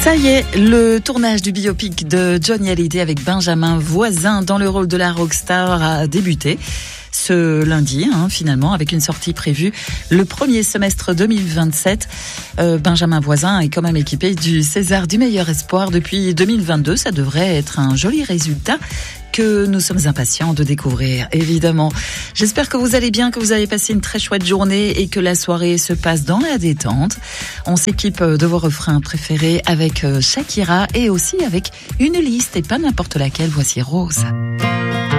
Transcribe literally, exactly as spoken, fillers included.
Ça y est, le tournage du biopic de Johnny Hallyday avec Benjamin Voisin dans le rôle de la rockstar a débuté ce lundi, hein, finalement, avec une sortie prévue le premier semestre deux mille vingt-sept. Euh, Benjamin Voisin est quand même équipé du César du meilleur espoir depuis deux mille vingt-deux. Ça devrait être un joli résultat que nous sommes impatients de découvrir, évidemment. J'espère que vous allez bien, que vous avez passé une très chouette journée et que la soirée se passe dans la détente. On s'équipe de vos refrains préférés avec Shakira et aussi avec une liste et pas n'importe laquelle. Voici Rose.